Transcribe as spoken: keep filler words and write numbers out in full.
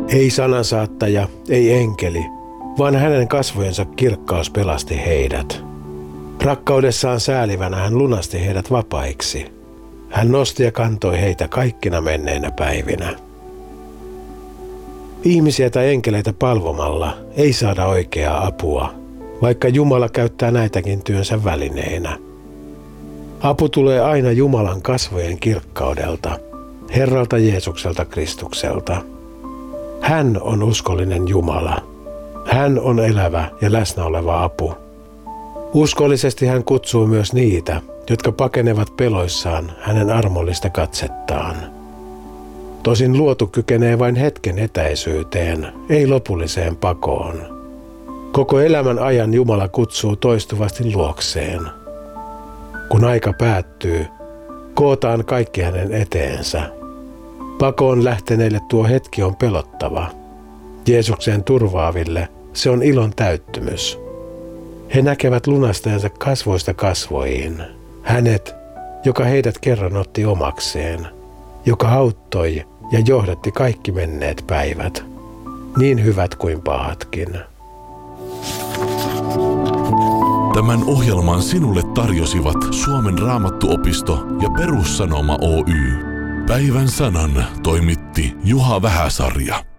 Ei sanansaattaja, ei enkeli, vaan hänen kasvojensa kirkkaus pelasti heidät. Rakkaudessaan säälivänä hän lunasti heidät vapaiksi. Hän nosti ja kantoi heitä kaikkina menneinä päivinä. Ihmisiä tai enkeleitä palvomalla ei saada oikeaa apua, vaikka Jumala käyttää näitäkin työnsä välineinä. Apu tulee aina Jumalan kasvojen kirkkaudelta, Herralta Jeesukselta Kristukselta. Hän on uskollinen Jumala. Hän on elävä ja läsnä oleva apu. Uskollisesti hän kutsuu myös niitä, jotka pakenevat peloissaan hänen armollista katsettaan. Tosin luotu kykenee vain hetken etäisyyteen, ei lopulliseen pakoon. Koko elämän ajan Jumala kutsuu toistuvasti luokseen. Kun aika päättyy, kootaan kaikki hänen eteensä. Pakoon lähteneille tuo hetki on pelottava. Jeesukseen turvaaville se on ilon täyttymys. He näkevät lunastajansa kasvoista kasvoihin. Hänet, joka heidät kerran otti omakseen, joka auttoi ja johdatti kaikki menneet päivät, niin hyvät kuin pahatkin. Tämän ohjelman sinulle tarjosivat Suomen Raamattuopisto ja Perussanoma Oy. Päivän sanan toimitti Juha Vähäsarja.